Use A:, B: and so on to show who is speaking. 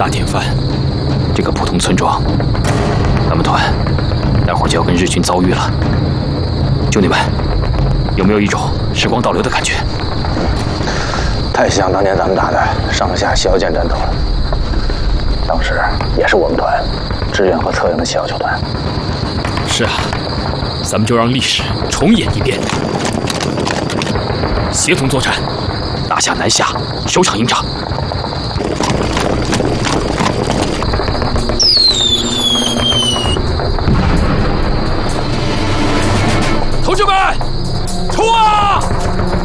A: 大典范，这个普通村庄，咱们团待会儿就要跟日军遭遇了。兄弟们，有没有一种时光倒流的感觉？
B: 太像当年咱们打的上下消剑战斗了。当时也是我们团支援和策应的小球团。
A: 是啊，咱们就让历史重演一遍，协同作战，拿下南下，收场赢仗。